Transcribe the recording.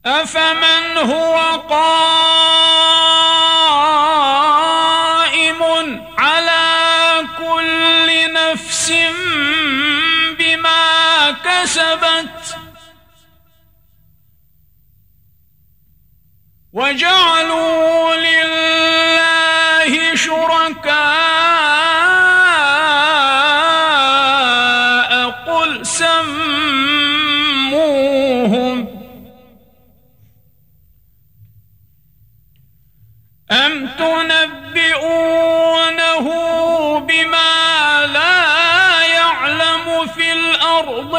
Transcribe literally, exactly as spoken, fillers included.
أفمن هو قائم على كل نفس بما كسبت وجعلوا لله شركاء قل سموهم أم تنبئون